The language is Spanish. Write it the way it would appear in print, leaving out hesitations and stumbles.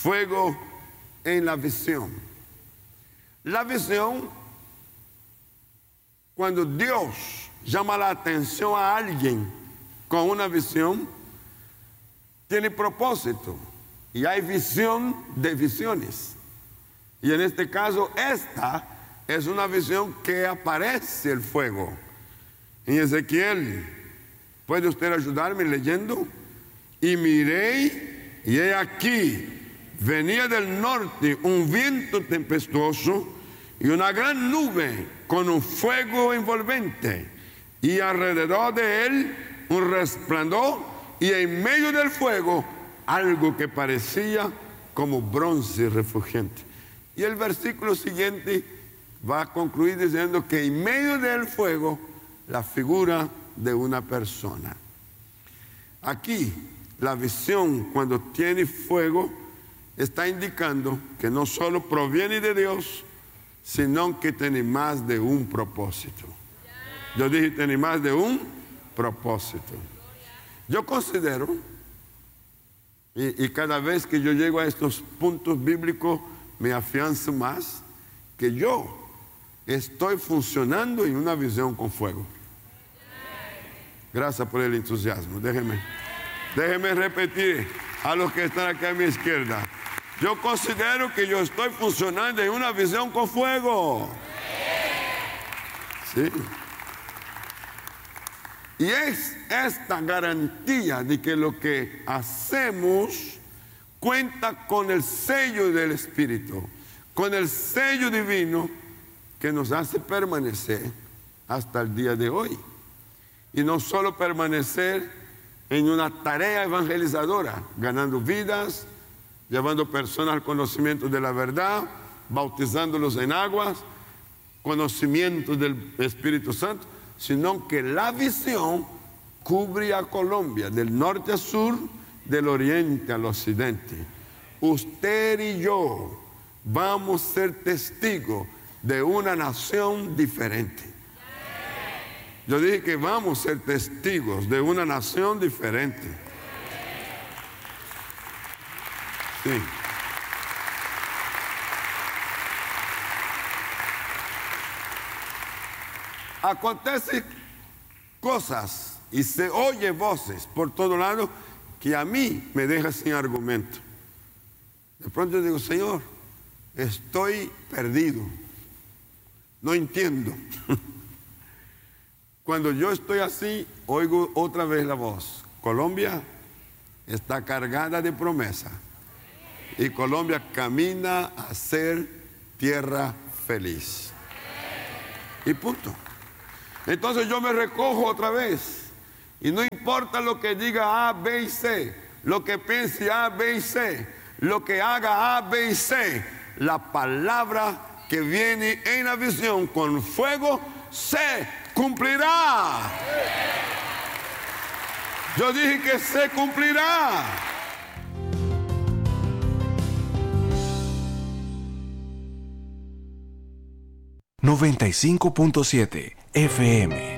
fuego en la visión. La visión, cuando Dios llama la atención a alguien con una visión, tiene propósito. Y hay visión de visiones. Y en este caso, esta es una visión que aparece el fuego. En Ezequiel, ¿puede usted ayudarme leyendo? Y miré, y he aquí, venía del norte un viento tempestuoso y una gran nube con un fuego envolvente, y alrededor de él un resplandor, y en medio del fuego algo que parecía como bronce refulgente. Y el versículo siguiente va a concluir diciendo que en medio del fuego la figura de una persona. Aquí la visión, cuando tiene fuego, está indicando que no solo proviene de Dios, sino que tiene más de un propósito. Yo dije, tiene más de un propósito. Yo considero, y cada vez que yo llego a estos puntos bíblicos, me afianzo más, que yo estoy funcionando en una visión con fuego. Gracias por el entusiasmo. Déjeme repetir a los que están aquí a mi izquierda. Yo considero que yo estoy funcionando en una visión con fuego. Sí. Y es esta garantía de que lo que hacemos cuenta con el sello del Espíritu, con el sello divino que nos hace permanecer hasta el día de hoy. Y no solo permanecer en una tarea evangelizadora, ganando vidas, llevando personas al conocimiento de la verdad, bautizándolos en aguas, conocimiento del Espíritu Santo, sino que la visión cubre a Colombia, del norte a sur, del oriente al occidente. Usted y yo vamos a ser testigos de una nación diferente. Yo dije que vamos a ser testigos de una nación diferente. Sí. Acontecen cosas y se oye voces por todo lado que a mí me deja sin argumento. De pronto yo digo, Señor, estoy perdido, no entiendo. Cuando yo estoy así, oigo otra vez la voz. Colombia está cargada de promesa y Colombia camina a ser tierra feliz. Y punto. Entonces yo me recojo otra vez y no importa lo que diga A, B y C, lo que piense A, B y C, lo que haga A, B y C, la palabra que viene en la visión con fuego se cumplirá. Yo dije que se cumplirá. ...95.7 FM.